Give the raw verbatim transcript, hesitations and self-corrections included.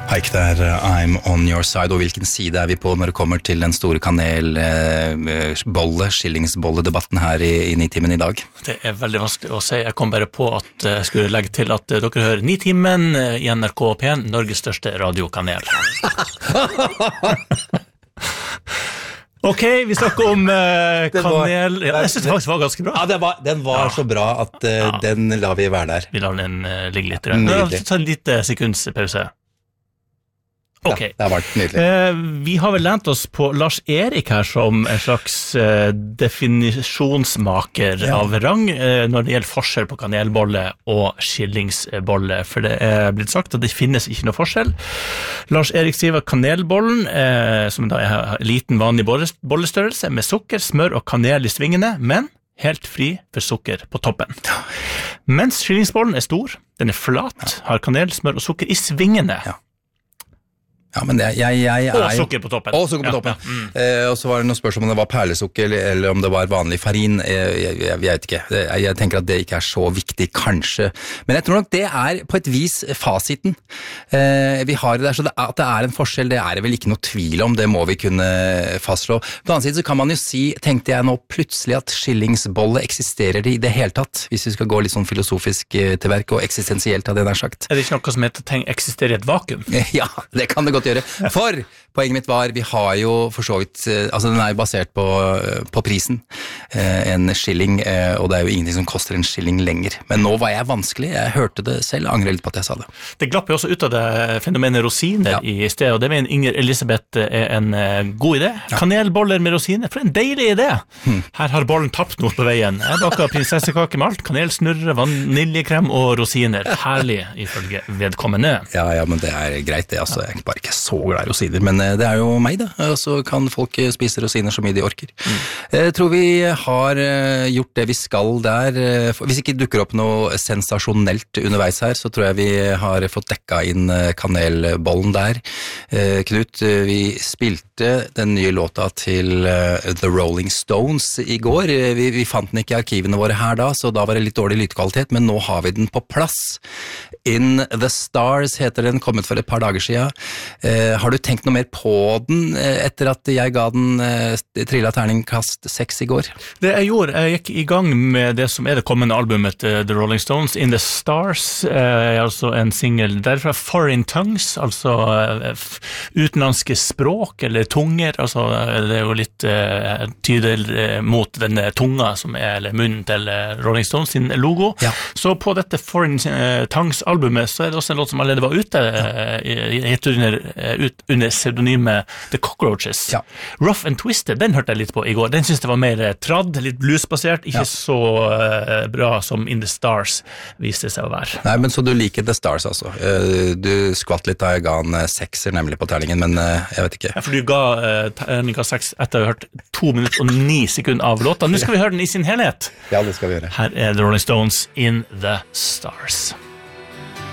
Haik der, I'm on your side, og hvilken side er vi på når det kommer til den store kanelbolle, skillingsbolledebatten her i, i Nitimen i dag? Det er veldig vanskelig å si. Jeg kom bare på at jeg skulle legge til at dere hører Nitimen i N R K P en, Norges største radiokanel. Ok, vi snakker om uh, kanel. Var, ja, jeg synes det faktisk var ganske bra. Ja, det var, den var ja. så bra at uh, ja. den la vi være der. Vi lar den uh, ligge litt. Nå ta en lite sekunds pause. Ok, ja, det har vært nydelig. Eh, vi har vel lent oss på Lars Erik her som en slags eh, definisjonsmaker ja. av rang eh, når det gjelder forskjell på kanelbolle og skillingsbolle, for det er blitt sagt at det finnes ikke noe forskjell. Lars Erik sier at kanelbollen, eh, som da er liten vanlig bollestørrelse med sukker, smør og kanel i svingene, men helt fri for sukker på toppen. Mens skillingsbollen er stor, den er flat, har kanel, smør og sukker i svingene. Ja. Ja, men det, jeg, jeg er og sukker på toppen. Og sukker på toppen. Ja, ja. Mm. Eh, og så var det noen spørsmål om det var perlesukker eller, eller om det var vanlig farin. Eh, jeg, jeg, jeg vet ikke. Jeg, jeg tenker at det ikke er så viktig, kanskje. Men jeg tror nok det er på et vis fasiten. Eh, vi har det der, så det, at det er en forskjell, det er det vel ikke noe tvil om. Det må vi kunne fastslå. På den annen side så kan man jo si, tenkte jeg nå plutselig at skillingsbolle eksisterer i det hele tatt, hvis vi skal gå litt sånn filosofisk til verk og eksistensielt av det der sagt. Er det ikke noe som heter tenk, eksisterer i et vakuum? Ja, det kan det godt gjøre. For poenget mitt var, vi har jo for så vidt, altså den er jo basert på, på prisen, en skilling, og det er jo ingenting som koster en skilling lenger. Men nå var jeg vanskelig, jeg hørte det selv, angrer litt på at jeg sa det. Det glapp jo også ut av det fenomenet rosiner ja. i sted, og det mener Inger Elisabeth er en god idé. Ja. Kanelboller med rosiner, for en deilig idé! Hmm. Her har bollen tapt noe på veien. Jeg baker prinsessekake med alt, kanelsnurre, vaniljekrem og rosiner. Herlig, ifølge vedkommende. Ja, ja, men det er greit det, altså. Jeg er bare ikke så glad i rosiner, men det er jo meg da, og så kan folk spise rosiner så mye de orker. Mm. Jeg tror vi har gjort det vi skal der. Hvis ikke dukker opp noe sensasjonelt underveis her, så tror jeg vi har fått dekka inn kanelbollen der. Knut, vi spilte den nye låta til The Rolling Stones i går. Vi, vi fant den ikke i arkivene våre her da, så da var det litt dårlig lydkvalitet, men nå har vi den på plass. In the Stars heter den, kommet for et par dager siden. Eh, har du tenkt noe mer på den eh, etter at jeg ga den eh, trillet terningkast seks i går? Det jeg gjorde, jeg gikk i gang med det som er det kommende albumet uh, The Rolling Stones, In the Stars, eh, altså en single derfra, Foreign Tongues, altså uh, utenlandske språk eller tunger, altså det er jo litt uh, tyder uh, mot denne tunga som er, eller munnen til uh, Rolling Stones sin logo. Ja. Så på dette Foreign uh, Tongues albumet så er det også en låt som allerede var ute, uh, helt under, uh, ut, under pseudonymet The Cockroaches. Ja. Rough and Twisted, den hørte jeg litt på i går. Den synes jeg var mer tradd, litt bluesbasert, ikke ja. så uh, bra som In the Stars viste seg å være. Nei, men så du liker The Stars altså. Uh, du skvatt litt da jeg ga en uh, sekser nemlig på terningen, men uh, jeg vet ikke. Ja, for du ga uh, terningen seks etter å ha hørt to minutter og ni sekunder av låta. Nå skal vi høre den i sin helhet. Ja, det skal vi gjøre. Her er The Rolling Stones, In the Stars.